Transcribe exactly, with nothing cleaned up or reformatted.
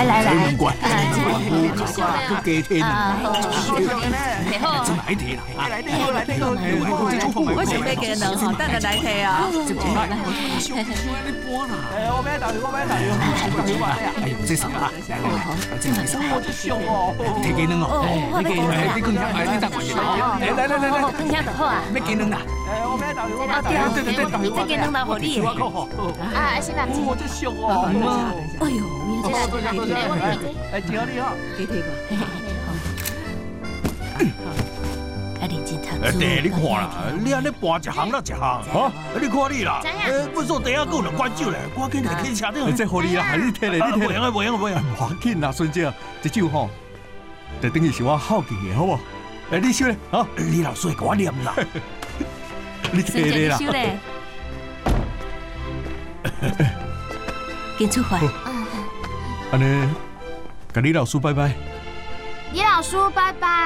来来， 两罐， 来好卡，都加天啊！ 你好， 真来提啦！ 来你好，来你好， 我想要给两吼，等下来提啊。 你搬啦！ 哎，我买豆腐，我买豆腐，豆腐买啊！ 哎呦，这啥啊？来来来，这没啥。 我这香哦！ 提鸡卵哦！ 我来你更加哎，你再换一个。来来来来来， 更加就好啊。 要鸡卵啦！ 哎，我买豆腐，我买豆对腐， 对对对，这鸡卵拿好你。啊，先拿。 我这香哦！ 哎呦，你这是给提过， 哎，请你好， 给提过。 啊，认真读哎， 书。 弟，你看啦，你安尼搬一行到一行，哈，你看你啦，哎，不做第一个两罐酒咧，赶紧来去车顶。 这好你啦，你摕来，你摕来。 袂用啊，袂用啊，袂用。 无要紧啦，孙姐，这酒吼，就等于是我孝敬的，好不？哎，你收咧，好， 你老师给我念啦。 你摕咧啦。 收咧。跟出发。 安尼，跟李老师拜拜。 李老叔，拜拜。